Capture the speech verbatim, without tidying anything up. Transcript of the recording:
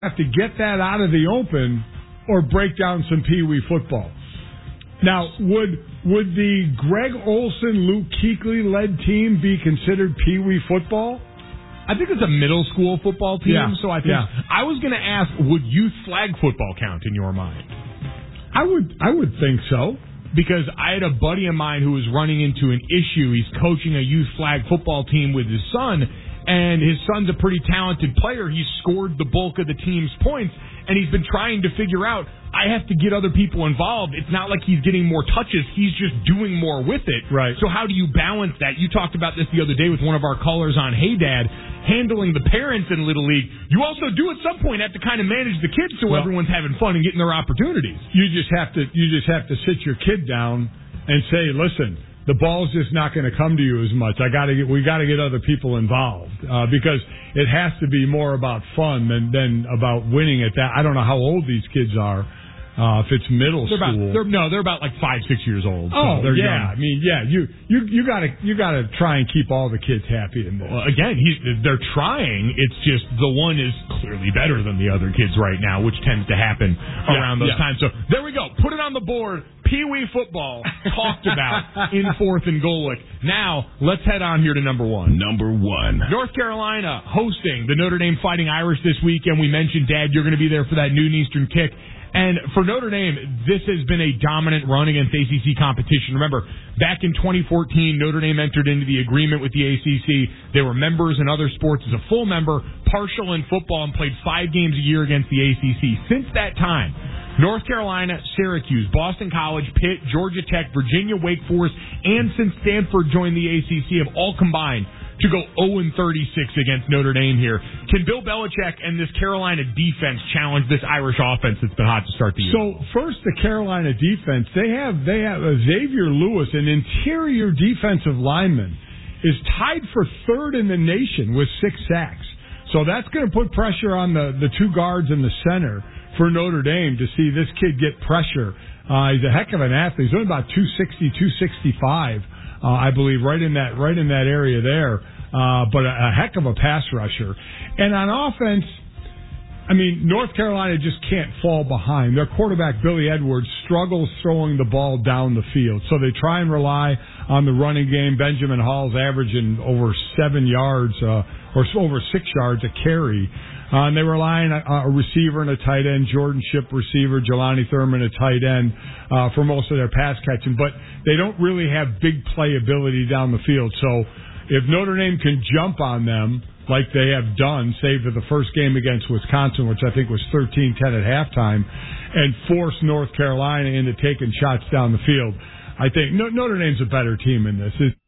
have to get that out of the open or break down some Pee Wee football. Now, would would the Greg Olson, Luke Kuechly led team be considered Pee Wee football? I think it's a middle school football team, yeah, so I think yeah. I was going to ask, would youth flag football count in your mind? I would I would think so. Because I had a buddy of mine who was running into an issue. He's coaching a youth flag football team with his son, and his son's a pretty talented player. He's scored the bulk of the team's points, and he's been trying to figure out, I have to get other people involved. It's not like he's getting more touches. He's just doing more with it. Right. So how do you balance that? You talked about this the other day with one of our callers on Hey Dad, handling the parents in Little League. You also do at some point have to kind of manage the kids so well, everyone's having fun and getting their opportunities. You just have to you just have to sit your kid down and say, listen, the ball's just not going to come to you as much. I got to get we got to get other people involved uh, because it has to be more about fun than than about winning at that. I don't know how old these kids are. Uh, if it's middle they're school, about, they're, no, they're about like five, six years old. So oh, they're yeah. young. I mean, yeah, you you you gotta you gotta try and keep all the kids happy in this. Well, again, he, they're trying. It's just the one is clearly better than the other kids right now, which tends to happen yeah, around those yeah. times. So there we go. Put it on the board. Pee Wee football talked about in fourth and Golick. Now let's head on here to number one. Number one, North Carolina hosting the Notre Dame Fighting Irish this weekend. We mentioned, Dad, you're going to be there for that noon Eastern kick. And for Notre Dame, this has been a dominant run against A C C competition. Remember, back in twenty fourteen, Notre Dame entered into the agreement with the A C C. They were members in other sports as a full member, partial in football, and played five games a year against the A C C. Since that time, North Carolina, Syracuse, Boston College, Pitt, Georgia Tech, Virginia, Wake Forest, and since Stanford joined the A C C have all combined to go oh and thirty-six against Notre Dame here. Can Bill Belichick and this Carolina defense challenge this Irish offense that's been hot to start the year? So first, the Carolina defense, they have they have uh, Xavier Lewis, an interior defensive lineman, is tied for third in the nation with six sacks. So that's going to put pressure on the, the two guards in the center for Notre Dame to see this kid get pressure. Uh, he's a heck of an athlete. He's only about two sixty, two sixty-five. Uh, I believe right in that right in that area there, uh, but a, a heck of a pass rusher. And on offense, I mean, North Carolina just can't fall behind. Their quarterback, Billy Edwards, struggles throwing the ball down the field. So they try and rely on the running game. Benjamin Hall's averaging over seven yards uh, or over six yards a carry. Uh, and they rely on a, a receiver and a tight end, Jordan Shipp receiver, Jelani Thurman a tight end uh, for most of their pass catching. But they don't really have big playability down the field. So if Notre Dame can jump on them like they have done, save for the first game against Wisconsin, which I think was thirteen ten at halftime, and force North Carolina into taking shots down the field, I think Notre Dame's a better team in this. It's